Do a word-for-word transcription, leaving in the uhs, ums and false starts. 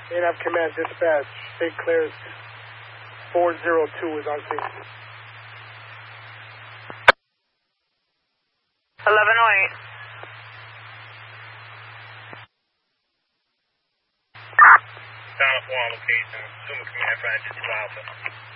A N F Command Dispatch, State clears four zero two is on scene. eleven oh eight. Silent one location, Zuma Command five two Alpha.